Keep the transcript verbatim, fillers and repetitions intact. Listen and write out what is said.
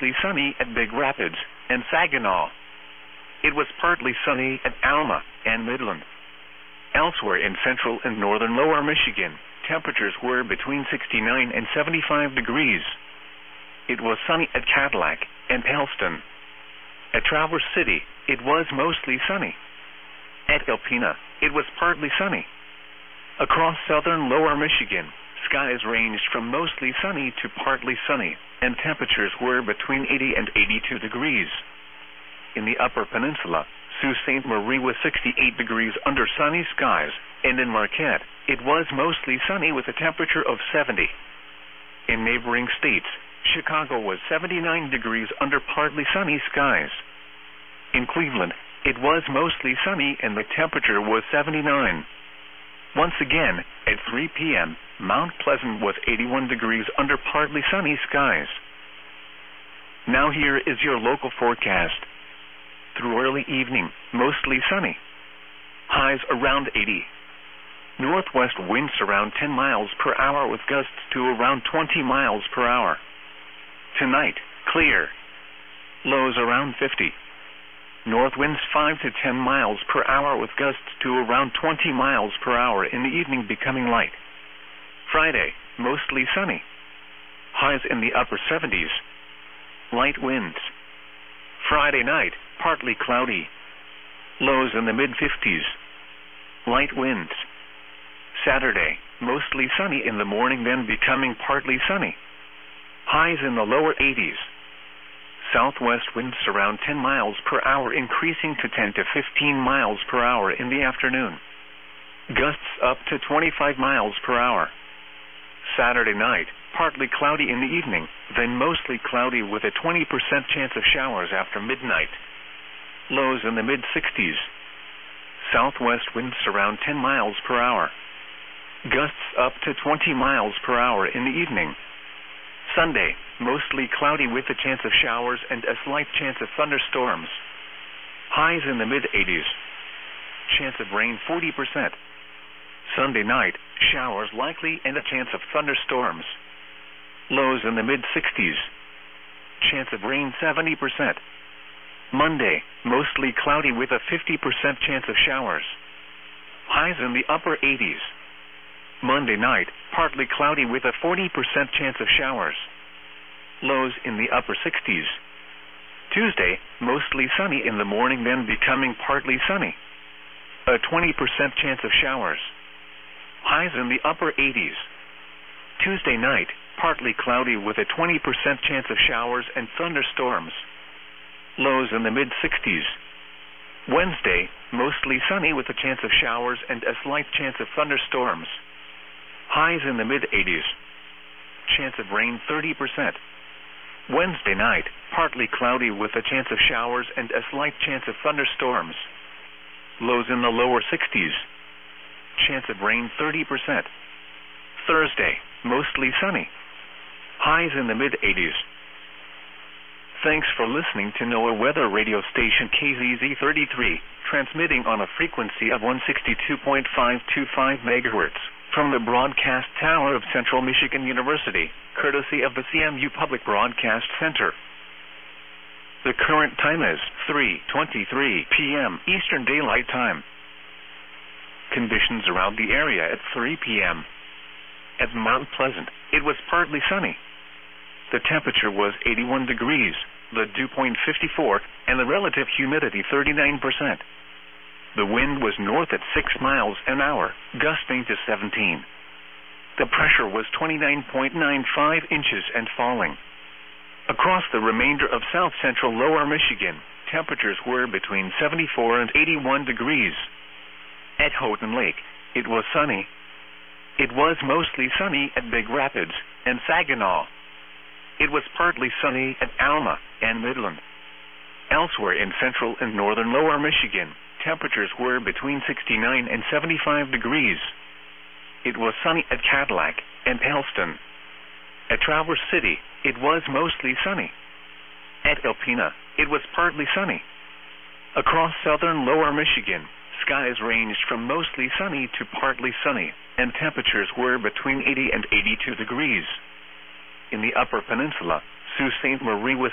mostly sunny at Big Rapids and Saginaw. It was partly sunny at Alma and Midland. Elsewhere in central and northern lower Michigan, temperatures were between sixty-nine and seventy-five degrees. It was sunny at Cadillac and Helston. At Traverse City, it was mostly sunny. At Alpena, it was partly sunny. Across southern lower Michigan, skies ranged from mostly sunny to partly sunny, and temperatures were between eighty and eighty-two degrees. In the upper peninsula, Sault Ste. Marie was sixty-eight degrees under sunny skies, and in Marquette, it was mostly sunny with a temperature of seventy. In neighboring states, Chicago was seventy-nine degrees under partly sunny skies. In Cleveland, it was mostly sunny and the temperature was seventy-nine. Once again, at three p m, Mount Pleasant was eighty-one degrees under partly sunny skies. Now here is your local forecast. Through early evening, mostly sunny. Highs around eighty. Northwest winds around ten miles per hour with gusts to around twenty miles per hour. Tonight, clear. Lows around fifty. North winds five to ten miles per hour with gusts to around twenty miles per hour, in the evening becoming light. Friday, mostly sunny. Highs in the upper seventies. Light winds. Friday night, partly cloudy. Lows in the mid-fifties. Light winds. Saturday, mostly sunny in the morning, then becoming partly sunny. Highs in the lower eighties. Southwest winds around ten miles per hour, increasing to ten to fifteen miles per hour in the afternoon. Gusts up to twenty-five miles per hour. Saturday night, partly cloudy in the evening, then mostly cloudy with a twenty percent chance of showers after midnight. Lows in the mid-sixties. Southwest winds around ten miles per hour. Gusts up to twenty miles per hour in the evening. Sunday, mostly cloudy with a chance of showers and a slight chance of thunderstorms. Highs in the mid-eighties. Chance of rain forty percent. Sunday night, showers likely and a chance of thunderstorms. Lows in the mid-sixties. Chance of rain seventy percent. Monday, mostly cloudy with a fifty percent chance of showers. Highs in the upper eighties. Monday night, partly cloudy with a forty percent chance of showers. Lows in the upper sixties. Tuesday, mostly sunny in the morning, then becoming partly sunny. A twenty percent chance of showers. Highs in the upper eighties. Tuesday night, partly cloudy with a twenty percent chance of showers and thunderstorms. Lows in the mid-sixties. Wednesday, mostly sunny with a chance of showers and a slight chance of thunderstorms. Highs in the mid-eighties. Chance of rain thirty percent. Wednesday night, partly cloudy with a chance of showers and a slight chance of thunderstorms. Lows in the lower sixties. Chance of rain thirty percent. Thursday, mostly sunny. Highs in the mid-eighties. Thanks for listening to NOAA Weather Radio Station K Z Z thirty-three, transmitting on a frequency of one sixty-two point five two five megahertz. From the broadcast tower of Central Michigan University, courtesy of the C M U Public Broadcast Center. The current time is three twenty-three p m Eastern Daylight Time. Conditions around the area at three p m At Mount Pleasant, it was partly sunny. The temperature was eighty-one degrees, the dew point fifty-four, and the relative humidity thirty-nine percent. The wind was north at six miles an hour, gusting to seventeen. The pressure was twenty-nine point nine five inches and falling. Across the remainder of south-central lower Michigan, temperatures were between seventy-four and eighty-one degrees. At Houghton Lake, it was sunny. It was mostly sunny at Big Rapids and Saginaw. It was partly sunny at Alma and Midland. Elsewhere in central and northern lower Michigan, temperatures were between sixty-nine and seventy-five degrees. It was sunny at Cadillac and Helston. At Traverse City, it was mostly sunny. At Alpena, it was partly sunny. Across southern lower Michigan, skies ranged from mostly sunny to partly sunny, and temperatures were between eighty and eighty-two degrees. In the upper peninsula, Sault Ste. Marie was